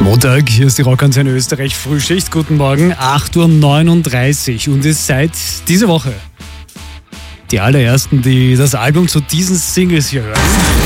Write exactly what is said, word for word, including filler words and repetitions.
Montag, hier ist die Rockantenne Österreich Frühschicht. Guten Morgen, acht Uhr neununddreißig und es seid diese Woche die allerersten, die das Album zu diesen Singles hier hören.